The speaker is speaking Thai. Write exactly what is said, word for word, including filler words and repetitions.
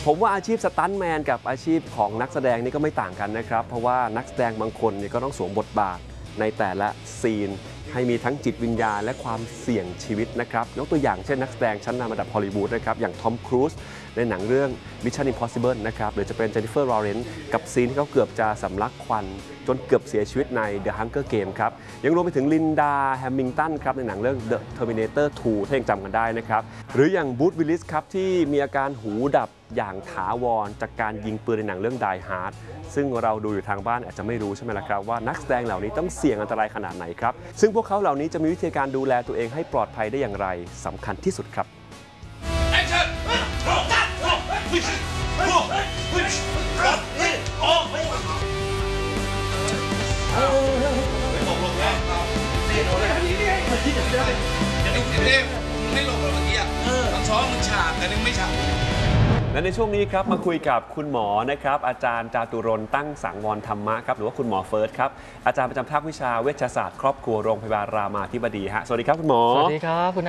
ผมว่าอาชีพสตันท์แมนกับอาชีพของนักแสดงนี่ก็ไม่ต่างกันนะครับเพราะว่านักแสดงบางคนเนี่ยก็ต้องสวมบทบาทในแต่ละซีนให้มีทั้งจิตวิญญาณและความเสี่ยงชีวิตนะครับยกตัวอย่างเช่นนักแสดงชั้นนำระดับฮอลลีวูดนะครับอย่างทอมครูซในหนังเรื่อง Mission Impossible นะครับหรือจะเป็นเจนนิเฟอร์ลอเรนซ์กับซีนที่เขาเกือบจะสำลักควันจนเกือบเสียชีวิตใน The Hunger Game ครับยังรวมไปถึงลินดาแฮมมิงตันครับในหนังเรื่อง The Terminator ทูถ้ายังจำกันได้นะครับหรืออย่างบูธวิลลิสครับที่มีอาการหูดับอย่างถาวรจากการยิงปืนในหนังเรื่อง Die Hard ซึ่งเราดูอยู่ทางบ้านอาจจะไม่รู้ใช่ไหมล่ะครับว่านักแสดงเหล่านี้ต้องเสี่ยงอันตรายขนาดไหนครับซึ่งพวกเขาเหล่านี้จะมีวิธีการดูแลตัวเองให้ปลอดภัยได้อย่างไรสำคัญที่สุดครับไม่ลงเลยเมื่อกี้อ่ะตอนซ้อมมึงฉากแต่นึงไม่ฉากและในช่วงนี้ครับมาคุยกับคุณหมอนะครับอาจารย์จาตุรนต์ตั้งสังวรธรรมะครับหรือว่าคุณหมอเฟิร์สครับอาจารย์ประจำภาควิชาเวชศาสตร์ครอบครัวโรงพยาบาลรามาธิบดีฮะสวัสดีครับคุณหมอสวัสดีครับคุณ